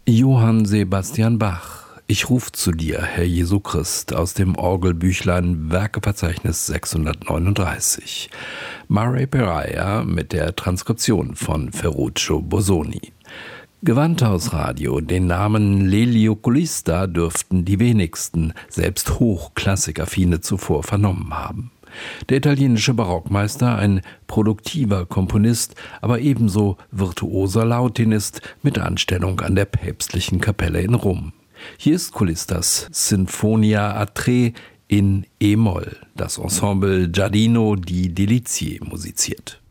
Johann Sebastian Bach. Ich ruf zu dir, Herr Jesu Christ, aus dem Orgelbüchlein Werkeverzeichnis 639. Murray Peraia mit der Transkription von Ferruccio Bosoni. Gewandhausradio, den Namen L'Elioculista dürften die wenigsten, selbst Hochklassikaffine, zuvor vernommen haben. Der italienische Barockmeister, ein produktiver Komponist, aber ebenso virtuoser Lautinist mit Anstellung an der päpstlichen Kapelle in Rom. Hier ist Cullistas Sinfonia a tre in E-Moll, das Ensemble Giardino di Delizie musiziert.